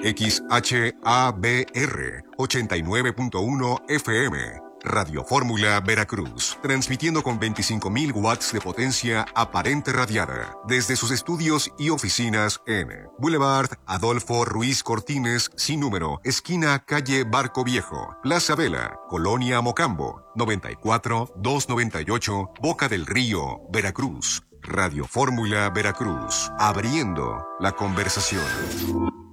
XHABR 89.1 FM. Radio Fórmula Veracruz, transmitiendo con 25.000 watts de potencia aparente radiada desde sus estudios y oficinas en Boulevard Adolfo Ruiz Cortines, sin número, esquina calle Barco Viejo, Plaza Vela, Colonia Mocambo, 94-298, Boca del Río, Veracruz. Radio Fórmula Veracruz, abriendo la conversación.